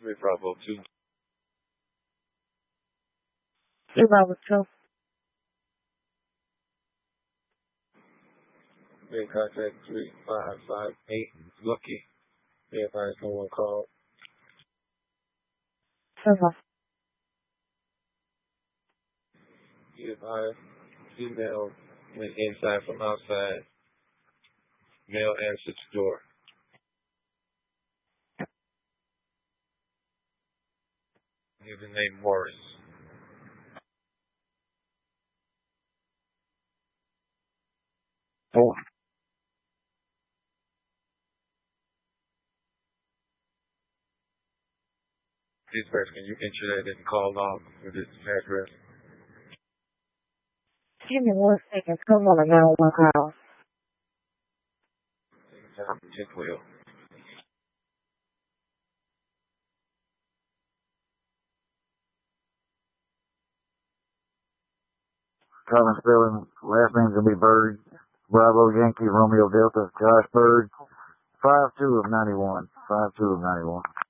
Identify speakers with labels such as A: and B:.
A: 3 Bravo 2.
B: 3 Bravo 2.
A: Main contact 3558 Lucky. Be advised someone called. Be advised female went inside from outside. Male answered the door. Give the name Morris.
B: Four.
A: This person, can you enter that and call off with this address?
B: Give me 1 second. Come on, I got one call.
A: 1012.
C: Common spelling, last name's gonna be Bird. Bravo Yankee Romeo Delta Josh Bird. 52 of 91. 52 of 91.